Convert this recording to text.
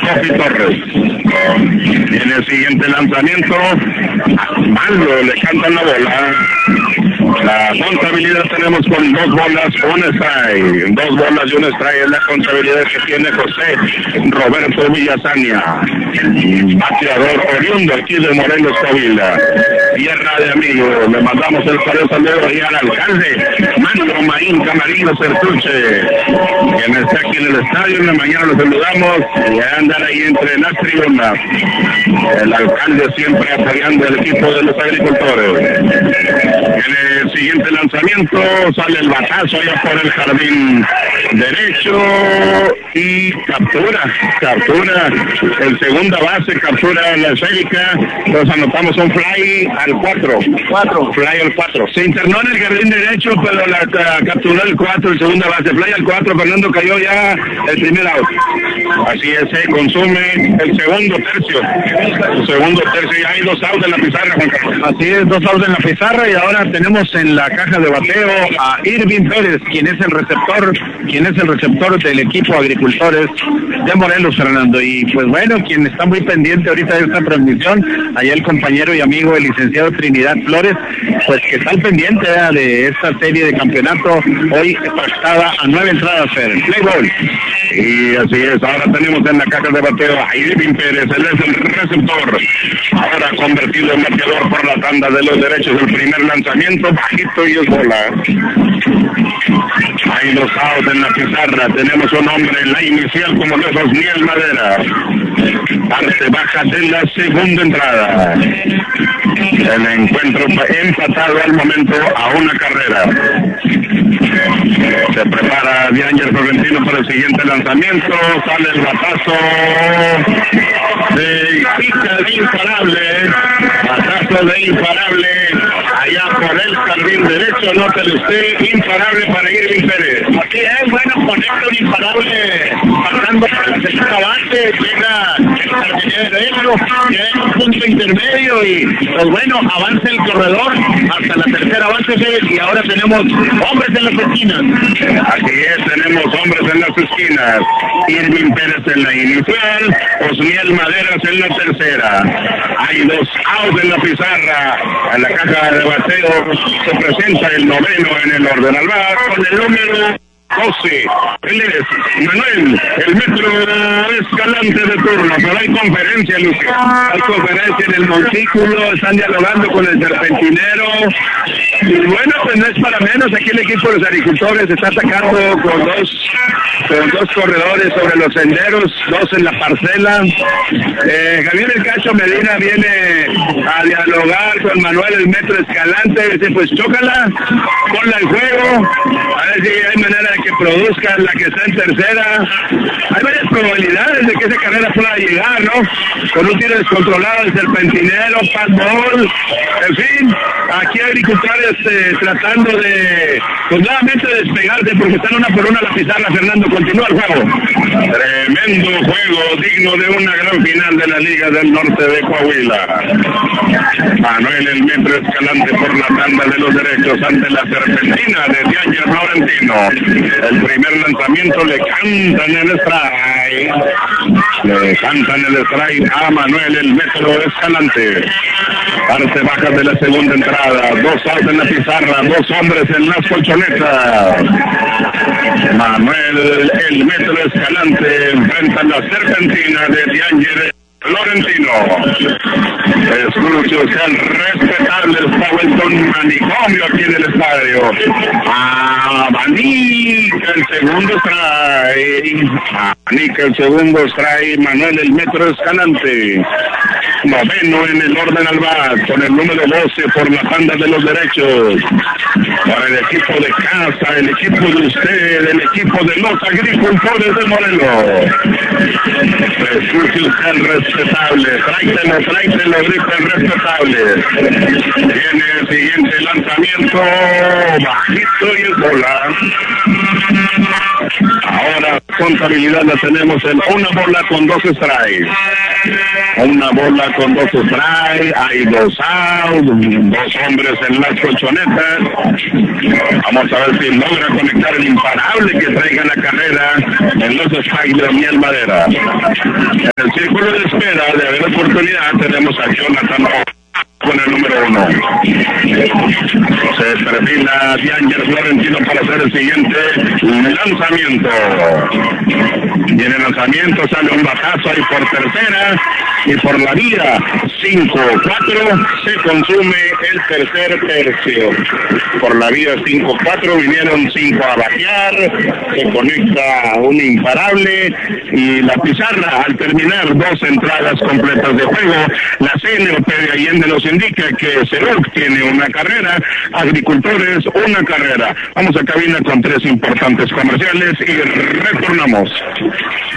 Sofi Torres. En el siguiente lanzamiento, malo, le cantan la bola. La contabilidad tenemos con 2 bolas, 1 strike. 2 bolas y 1 strike es la contabilidad que tiene José Roberto Villasania, bateador oriundo aquí de Morelos, Coahuila. Tierra de amigos, le mandamos el saludo ahí al alcalde Manco Maín Camarillo Certuche, quien está aquí en el estadio. En la mañana lo saludamos y a andar ahí entre las tribunas. El alcalde siempre apoyando al equipo de los agricultores. En el siguiente lanzamiento sale el batazo allá por el jardín derecho y captura el segunda base, captura la esférica. Nos anotamos un fly al 4, fly al 4. Se internó en el jardín derecho, pero la capturó el 4, el segunda base, fly al 4. Fernando cayó ya el primer out. Así es, se consume el segundo tercio. Ya hay 2 outs en la pizarra, Juan Carlos. Así es, 2 outs en la pizarra y ahora tenemos en la caja de bateo a Irving Pérez, quien es el receptor del equipo Agricultores de Morelos, Fernando. Y pues bueno, quien está muy pendiente ahorita de esta transmisión, allá el compañero y amigo, el licenciado Trinidad Flores, pues que está al pendiente de esta serie de campeonato, hoy pactada a 9 entradas, play ball. Y así es, ahora tenemos en la caja de bateo a Irving Pérez, él es el receptor, ahora convertido en bateador por la tanda de los derechos. El primer lanzamiento, bajito y es bola. Hay 2 outs en la pizarra, tenemos un hombre en la inicial como de Osniel Madera, parte baja de la segunda entrada. El encuentro empatado al momento a 1 carrera. Se prepara Diángel Florentino para el siguiente lanzamiento, sale el batazo de pica de imparable, allá por el jardín derecho, nótele usted, imparable para Irving Pérez. Así es, bueno, conecta un imparable, pasando por la segunda base, llega el jardinero derecho, llega un punto intermedio y pues bueno, avanza el corredor hasta la tercera base y ahora tenemos hombres en las esquinas. Así es, tenemos hombres en las esquinas. Irving Pérez en la inicial, Osniel Maderas en la tercera. Hay 2 outs en la pizarra. En la caja de bateo se presenta el noveno en el orden al bar con el número 12. Él es Manuel, el Metro Escalante de turno. Pero hay conferencia, Luque. Hay conferencia en el montículo, están dialogando con el serpentinero. Y bueno, pues no es para menos. Aquí el equipo de los agricultores está atacando con dos corredores sobre los senderos, 2 en la parcela. Javier El Cacho Medina viene a dialogar con Manuel, el Metro Escalante. Dice, pues chócala, ponla en juego, a ver si hay manera de que produzca la que está en tercera. Hay varias probabilidades de que esa carrera pueda llegar, ¿no? Con un tiro descontrolado del serpentinero, pass ball, en fin, aquí agricultores tratando de, pues nuevamente despegarse porque están 1 por 1 a la pizarra. Fernando, continúa el juego. Tremendo juego, digno de una gran final de la Liga del Norte de Coahuila. Manuel, el Metro Escalante por la tanda de los derechos ante la serpentina de Diángel Florentino. El primer lanzamiento le cantan el strike a Manuel, el Metro Escalante. Parte baja de la segunda entrada, 2 outs en la pizarra, 2 hombres en las colchonetas. Manuel, el Metro Escalante enfrenta a la serpentina de Diángel Florentino. Escuche usted el respetable, está vuelto un manicomio aquí en el estadio. Abanica el segundo strike. Manuel, el Metro Escalante. Noveno en el orden al bat, con el número 12 por la tanda de los derechos. Para el equipo de casa, el equipo de usted, el equipo de los agricultores de Morelos. Escuche usted el respetable, tráitelo, grita el respetable. Viene el siguiente lanzamiento, bajito y es bola. Ahora contabilidad la tenemos en 1 bola con 2 strikes. 1 bola con 2 strikes, hay 2 outs, 2 hombres en las colchonetas. Vamos a ver si logra conectar el imparable que traiga la carrera en los strikes de Osniel Madera. círculo de espera de haber oportunidad tenemos a Jonathan con el número 1. Se perfila D'Angelo Florentino para hacer el siguiente lanzamiento. Viene el lanzamiento, sale un batazo ahí por tercera y por la vía 5-4 se consume el tercer tercio. Por la vía 5-4 vinieron 5 a batear, se conecta un imparable y la pizarra al terminar 2 entradas completas de juego. La CNOP de Allende nos indica que Ceruc tiene una carrera, Agricultores una carrera. Vamos a cabina con 3 importantes comerciales y retornamos.